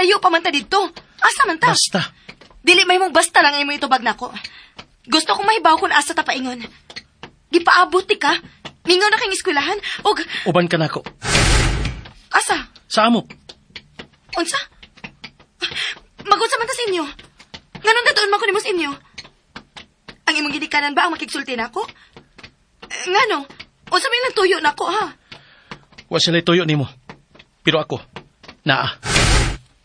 Layo pa man ta dito. Asa man ta? Basta. Dili may mong basta lang ay mo itubag nako. Gusto kong mahibaw kung asa ta paingon. Gipaabot ti ka. Mingaw na kayong eskwelahan. Uban ka nako. Asa? Sa amop. Unsa? Magunsa man ta sa inyo. Nganong datoon man ko nimo sa inyo? Ang imong gidikanan ba ang makigsulti nako? Ngano? Unsa may nagtuyo nako ha? Wa sila tuyo nimo. Pero ako, naa.